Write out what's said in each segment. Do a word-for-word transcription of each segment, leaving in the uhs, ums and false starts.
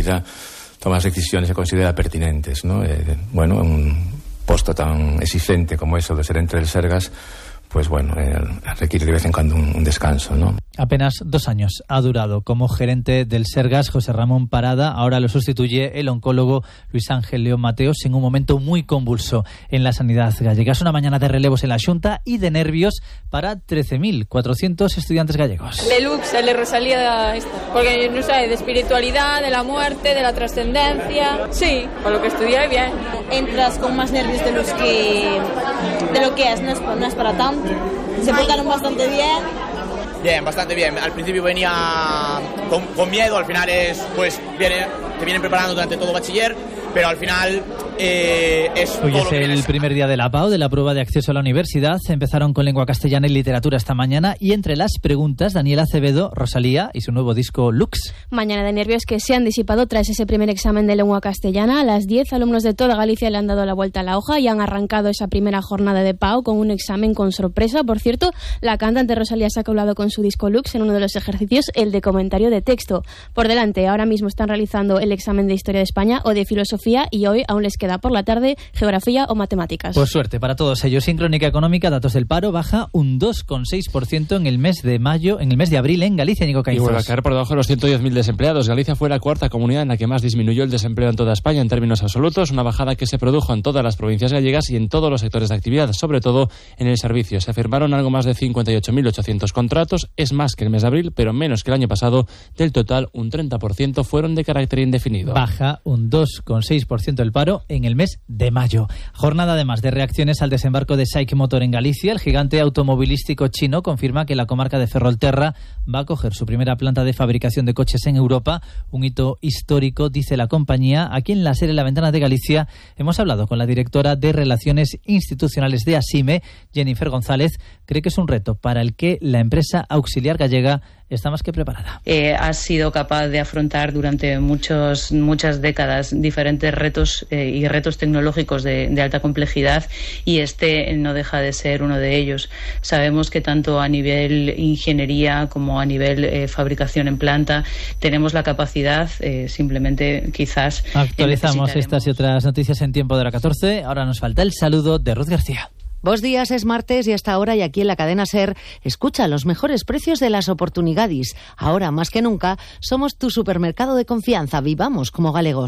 vida toma as decisións que considera pertinentes, ¿no? Eh, bueno, un posto tan exigente como eso de ser entre el Sergas, pues bueno, eh, requiere de vez en cuando un, un descanso, ¿no? Apenas dos años ha durado como gerente del Sergas José Ramón Parada. Ahora lo sustituye el oncólogo Luis Ángel León Mateos en un momento muy convulso en la sanidad gallega. Es una mañana de relevos en la Xunta y de nervios para trece mil cuatrocientos estudiantes gallegos. Deluxe, el de Rosalía, esta. Porque, no sé, de espiritualidad, de la muerte, de la trascendencia. Sí, para lo que estudié, bien. Entras con más nervios de los que de lo que es, no es, no es para tanto. Se portaron bastante bien. Bien, bastante bien. Al principio venía con, con miedo, al final es, pues, viene, te vienen preparando durante todo bachiller, pero al final eh, es... Hoy es el primer día de la P A U, de la prueba de acceso a la universidad. Empezaron con lengua castellana y literatura esta mañana, y entre las preguntas, Daniela Acevedo, Rosalía y su nuevo disco Lux. Mañana de nervios que se han disipado tras ese primer examen de lengua castellana. A las diez, alumnos de toda Galicia le han dado la vuelta a la hoja y han arrancado esa primera jornada de P A U con un examen con sorpresa. Por cierto, la cantante Rosalía se ha colado con su disco Lux en uno de los ejercicios, el de comentario de texto. Por delante, ahora mismo están realizando el examen de Historia de España o de Filosofía, y hoy aún les queda por la tarde Geografía o Matemáticas. Por suerte para todos ellos. En Crónica Económica, datos del paro, baja un dos coma seis por ciento en el mes de mayo, en el mes de abril en Galicia. Nico Caizos. Y vuelve a caer por debajo de los ciento diez mil desempleados. Galicia fue la cuarta comunidad en la que más disminuyó el desempleo en toda España en términos absolutos, una bajada que se produjo en todas las provincias gallegas y en todos los sectores de actividad, sobre todo en el servicio. Se firmaron algo más de cincuenta y ocho mil ochocientos contratos, es más que el mes de abril, pero menos que el año pasado. Del total, un treinta por ciento fueron de carácter indefinido. Baja un dos coma seis por ciento el paro en el mes de mayo. Jornada además de reacciones al desembarco de SAIC Motor en Galicia. El gigante automovilístico chino confirma que la comarca de Ferrolterra va a coger su primera planta de fabricación de coches en Europa, un hito histórico, dice la compañía. Aquí en la serie La Ventana de Galicia hemos hablado con la directora de Relaciones Institucionales de ASIME, Jennifer González. Cree que es un reto para el que la empresa auxiliar gallega está más que preparada. Eh, ha sido capaz de afrontar durante muchos, muchas décadas diferentes retos eh, y retos tecnológicos de, de alta complejidad, y este no deja de ser uno de ellos. Sabemos que tanto a nivel ingeniería como a nivel eh, fabricación en planta tenemos la capacidad, eh, simplemente quizás... Actualizamos estas y otras noticias en tiempo de la catorce. Ahora nos falta el saludo de Ruth García. Bos días, es martes y hasta ahora y aquí en la cadena SER escucha los mejores precios de las oportunidades. Ahora más que nunca somos tu supermercado de confianza. Vivamos como galegos.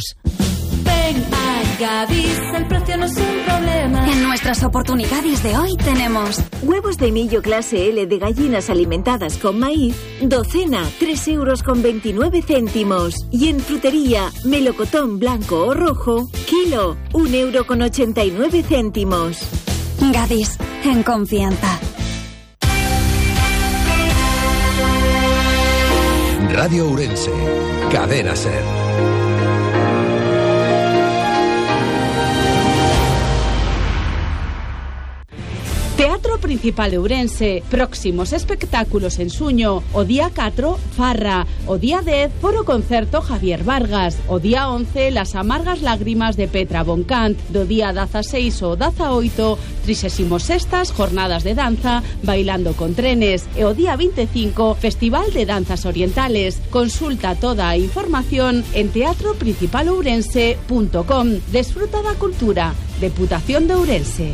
Ven a Gadis, el precio no es un problema. En nuestras oportunidades de hoy tenemos huevos de millo clase L de gallinas alimentadas con maíz, docena, tres euros con veintinueve céntimos. Y en frutería, melocotón blanco o rojo, kilo, un euro con ochenta y nueve céntimos. Gadis, en confianza. Radio Ourense, Cadena SER. Teatro Principal Ourense, próximos espectáculos en Suño. O día catro, Farra. O día dez, foro concerto Javier Vargas. O día once, Las amargas lágrimas de Petra Boncant. Do día dieciséis o dieciocho, trigésimo sextas jornadas de danza Bailando con trenes. E o día veinticinco, Festival de Danzas Orientales. Consulta toda a información en teatro principal ourense punto com. Desfruta da cultura. Deputación de Ourense.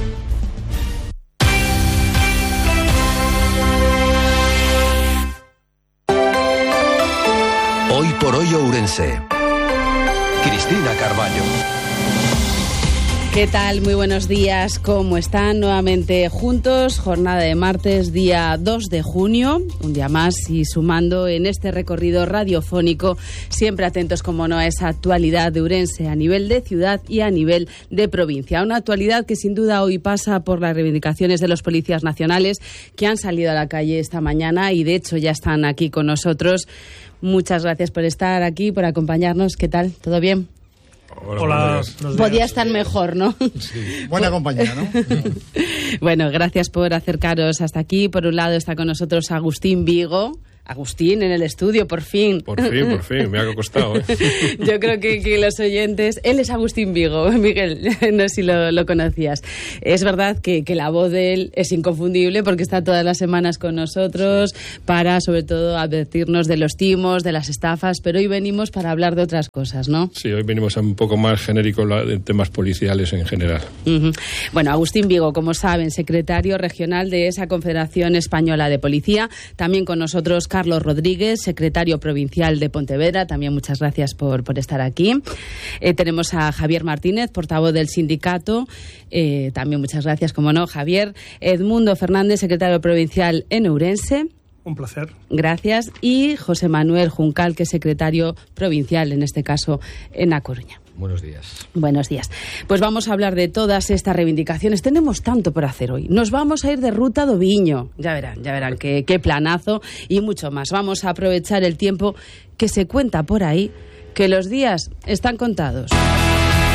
Hoy por hoy Ourense. Cristina Carballo. ¿Qué tal? Muy buenos días. ¿Cómo están? Nuevamente juntos, jornada de martes, día dos de junio, un día más y sumando en este recorrido radiofónico, siempre atentos, como no, a esa actualidad de Ourense a nivel de ciudad y a nivel de provincia. Una actualidad que sin duda hoy pasa por las reivindicaciones de los policías nacionales que han salido a la calle esta mañana y de hecho ya están aquí con nosotros. Muchas gracias por estar aquí, por acompañarnos. ¿Qué tal? ¿Todo bien? Hola. Podía estar mejor, ¿no? Sí. Buena compañía, ¿no? Bueno, gracias por acercaros hasta aquí. Por un lado está con nosotros Agustín Vigo, Agustín en el estudio, por fin. Por fin, por fin, me ha costado. ¿eh? Yo creo que, que los oyentes... Él es Agustín Vigo, Miguel, no sé si lo, lo conocías. Es verdad que, que la voz de él es inconfundible porque está todas las semanas con nosotros para, sobre todo, advertirnos de los timos, de las estafas, pero hoy venimos para hablar de otras cosas, ¿no? Sí, hoy venimos a un poco más genérico de temas policiales en general. Uh-huh. Bueno, Agustín Vigo, como saben, secretario regional de esa Confederación Española de Policía. También con nosotros Carlos Rodríguez, secretario provincial de Pontevedra. También muchas gracias por, por estar aquí. Eh, tenemos a Javier Martínez, portavoz del sindicato. Eh, también muchas gracias, como no, Javier. Edmundo Fernández, secretario provincial en Ourense. Un placer. Gracias. Y José Manuel Juncal, que es secretario provincial, en este caso, en A Coruña. Buenos días. Buenos días. Pues vamos a hablar de todas estas reivindicaciones. Tenemos tanto por hacer hoy. Nos vamos a ir de ruta do Viño. Ya verán, ya verán qué, qué planazo y mucho más. Vamos a aprovechar el tiempo que se cuenta por ahí, que los días están contados.